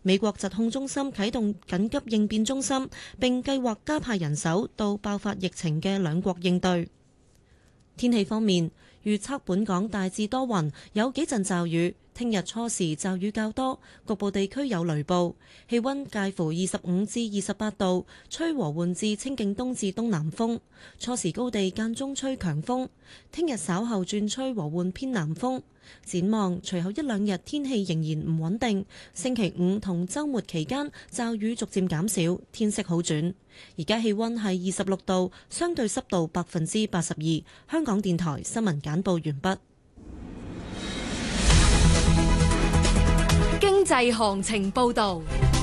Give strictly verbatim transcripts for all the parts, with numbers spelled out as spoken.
美國疾控中心啟動緊急應變中心，並計劃加派人手到爆發疫情嘅兩國應對。天氣方面，預測本港大致多雲，有幾陣驟雨。聽日初時驟雨較多，局部地區有雷暴。氣溫介乎二十五至二十八度，吹和緩至清勁東至東南風。初時高地間中吹強風。聽日稍後轉吹和緩偏南風。展望隨後一兩日天氣仍然唔穩定。星期五同週末期間驟雨逐漸減少，天色好轉。而家氣溫係二十六度，相對濕度百分之八十二。香港電台新聞簡報完畢。 經濟行情報道，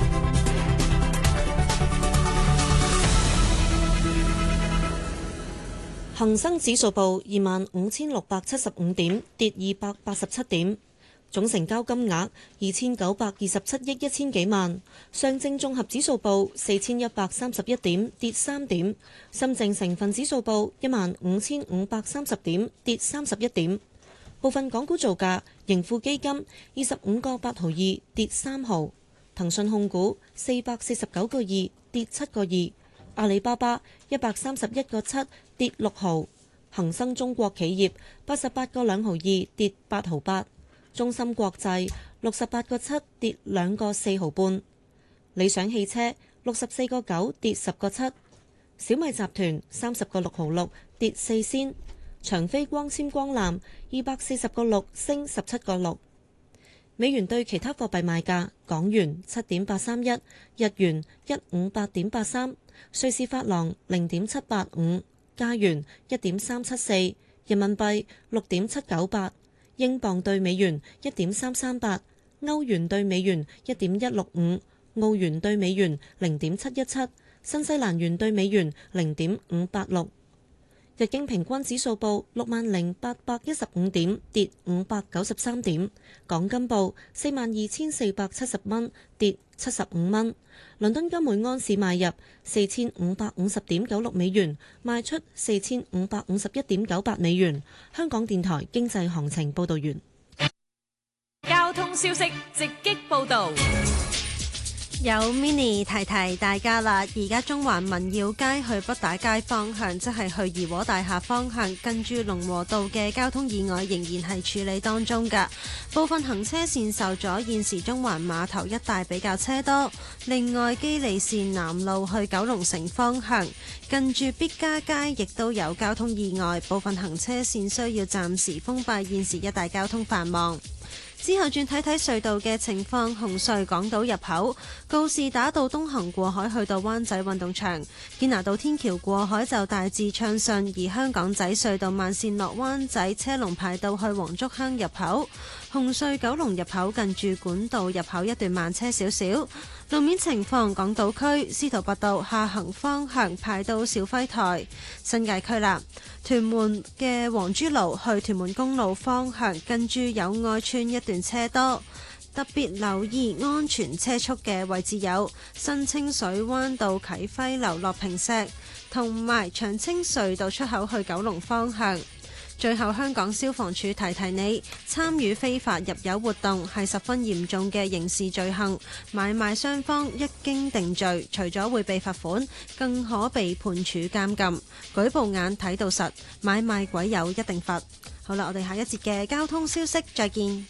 恒生指數報二萬五千六百七十五點，跌二百八十七點，總成交金額二千九百二十七億一千幾萬。上證綜合指數報四千一百三十一點，跌三點。深證成分指數報一萬五千五百三十點，跌三十一點。部分港股造價，盈富基金二十五個八毫二跌三毫，騰訊控股四百四十九個二跌七個二，阿里巴巴一百三十一個七跌六毫，恒生中國企業八十八個兩毫二跌八毫八，中芯國際六十八個七跌兩個四毫半，理想汽車六十四個九跌十個七，小米集團三十個六毫六跌四仙。長飛光纖光纜二百四十個六升十七個六。美元對其他貨幣賣價：港元七點八三一，日元一五八點八三，瑞士法郎零點七八五，加元一點三七四，人民幣六點七九八，英鎊對美元一點三三八，歐元對美元一點一六五，澳元對美元零點七一七，新西蘭元對美元零點五八六。日經平均指數報六萬零八百一十五點，跌五百九十三點。港金報四萬二千四百七十蚊，跌七十五蚊。倫敦金每安士買入四千五百五十點九六美元，賣出四千五百五十一點九八美元。香港電台經濟行情報道完。 交通消息直擊報道。 有 mini 提提大家啦，而家中環民耀街去北打街方向，即係去怡和大廈方向，近住龍和道嘅交通意外仍然係處理當中㗎，部分行車線受阻，現時中環碼頭一帶比較車多。另外，基利線南路去九龍城方向，近住必嘉街亦都有交通意外，部分行車線需要暫時封閉，現時一帶交通繁忙。之後轉睇睇隧道嘅情況，紅隧港島入口告士打道東行過海去到灣仔運動場，堅拿道天橋過海就大致暢順，而香港仔隧道慢線落灣仔車龍排到去黃竹坑入口，紅隧九龍入口近住管道入口一段慢車少少。路面情況，港島區司徒拔道下行方向排到肇輝台，新界區啦，屯門嘅黃珠路去屯門公路方向近住友愛邨一段車多，特別留意安全車速嘅位置有新清水灣道啟輝樓落坪石，同埋長青隧道出口去九龍方向。最後，香港消防處提提你，參與非法入油活動係十分嚴重嘅刑事罪行，買賣雙方一經定罪，除咗會被罰款，更可被判處監禁。舉報眼睇到實，買賣鬼友一定罰。好啦，我哋下一節嘅交通消息再見。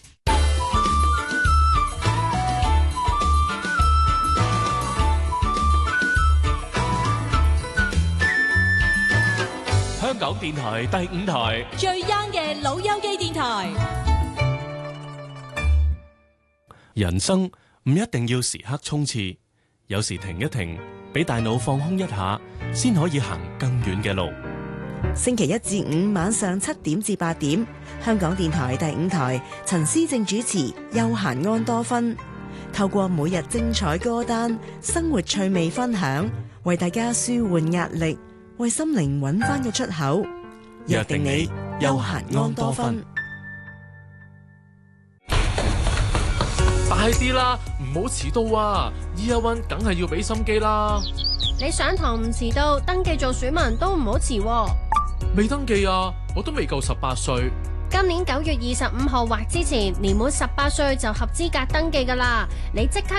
香港電台第五台最 young 嘅老友記電台。 人生唔一定要時刻衝刺，有時停一停，俾大腦放空一下，先可以行更遠嘅路。 星期一至五晚上七點至八點，香港電台第五台陳思正主持《悠閒安多芬》，透過每日精彩歌單、生活趣味分享，為大家舒緩壓力，為心靈揾翻個出口，約定你悠閒安多芬。 快啲啦，唔好遲到啊 ！Year One 梗係要俾心機啦。 你上堂唔遲到，登記做選民都唔好遲喎。 未登記啊，我都未夠十八歲。 今年九月二十五號或之前，年滿十八歲就合資格登記㗎啦。你即刻